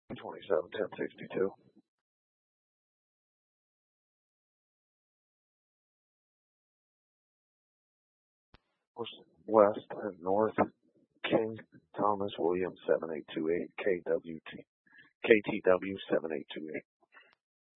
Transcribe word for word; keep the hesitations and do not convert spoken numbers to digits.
twenty-seven ten sixty-two. West and North King Thomas William seven eight two eight K W T K T W seven eight two eight.